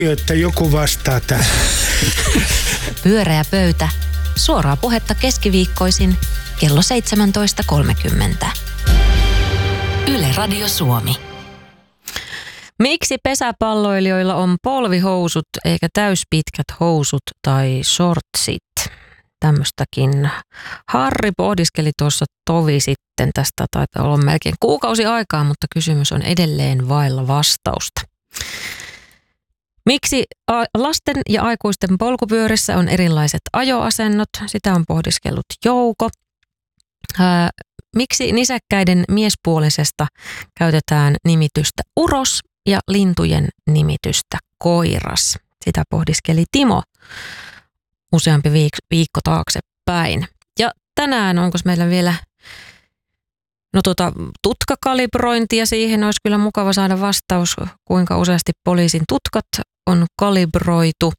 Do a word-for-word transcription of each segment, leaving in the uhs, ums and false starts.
Että joku vastaa tähän. Pyöreä pöytä. Suoraa puhetta keskiviikkoisin kello seitsemäntoista kolmekymmentä. Yle Radio Suomi. Miksi pesäpalloilijoilla on polvihousut eikä täyspitkät housut tai shortsit? Tämmöstäkin Harri pohdiskeli tuossa tovi sitten. Tästä taitaa olla melkein kuukausi aikaa, mutta kysymys on edelleen vailla vastausta. Miksi lasten ja aikuisten polkupyörissä on erilaiset ajoasennot? Sitä on pohdiskellut Jouko. Ää, miksi nisäkkäiden miespuolisesta käytetään nimitystä uros ja lintujen nimitystä koiras? Sitä pohdiskeli Timo useampi viik- viikko taaksepäin. Ja tänään onko meillä vielä no tuota, tutkakalibrointia, siihen olisi kyllä mukava saada vastaus, kuinka useasti poliisin tutkat on kalibroitu.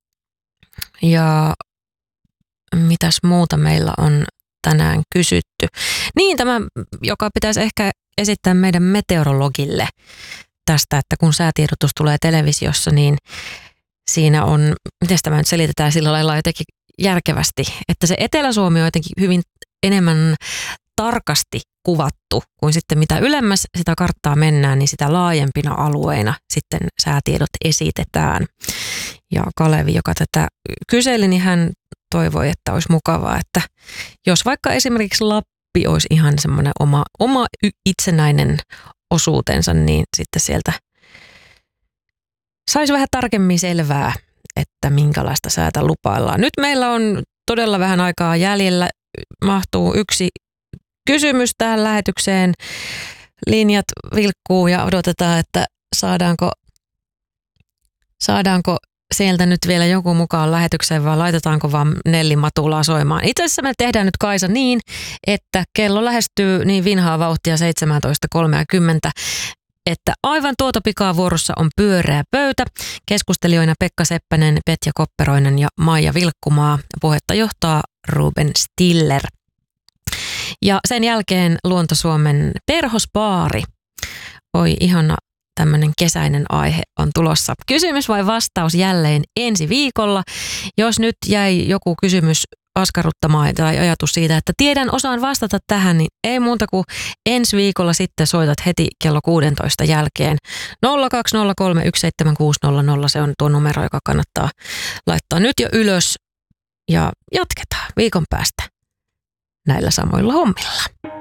Ja mitäs muuta meillä on tänään kysytty. Niin tämä, joka pitäisi ehkä esittää meidän meteorologille tästä, että kun säätiedotus tulee televisiossa, niin siinä on, miten tämä nyt selitetään sillä lailla jotenkin järkevästi, että se Etelä-Suomi on jotenkin hyvin enemmän tarkasti kuvattu, kuin sitten mitä ylemmäs sitä karttaa mennään, niin sitä laajempina alueina sitten säätiedot esitetään. Ja Kalevi, joka tätä kyseli, niin hän toivoi, että olisi mukavaa, että jos vaikka esimerkiksi Lappi olisi ihan semmoinen oma, oma itsenäinen osuutensa, niin sitten sieltä saisi vähän tarkemmin selvää, että minkälaista säätä lupaillaan. Nyt meillä on todella vähän aikaa jäljellä, mahtuu yksi kysymys tähän lähetykseen. Linjat vilkkuu ja odotetaan, että saadaanko, saadaanko sieltä nyt vielä joku mukaan lähetykseen vai laitetaanko vaan Nelli Matulaa soimaan. Itse asiassa me tehdään nyt, Kaisa, niin, että kello lähestyy niin vinhaa vauhtia seitsemäntoista kolmekymmentä, että aivan tuota pikaa vuorossa on pyöreä pöytä. Keskustelijoina Pekka Seppänen, Petja Kopperoinen ja Maija Vilkkumaa. Puhetta johtaa Ruben Stiller. Ja sen jälkeen Luonto-Suomen perhospaari. Oi, ihana tämmöinen kesäinen aihe on tulossa. Kysymys vai vastaus jälleen ensi viikolla. Jos nyt jäi joku kysymys askarruttamaan tai ajatus siitä, että tiedän, osaan vastata tähän, niin ei muuta kuin ensi viikolla sitten soitat heti kello kuusitoista jälkeen. nolla kaksi nolla kolme yksi seitsemän kuusi nolla nolla, se on tuo numero, joka kannattaa laittaa nyt jo ylös ja jatketaan viikon päästä näillä samoilla hommilla.